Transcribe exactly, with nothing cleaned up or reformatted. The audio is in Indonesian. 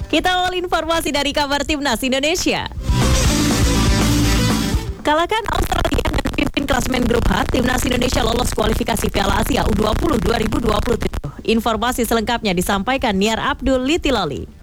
Kita awal informasi dari kabar Timnas Indonesia. Kalahkan Australia dan pimpin klasmen grup H, Timnas Indonesia lolos kualifikasi Piala Asia U dua puluh dua ribu dua puluh tujuh. Informasi selengkapnya disampaikan Niar Abdul Litilali.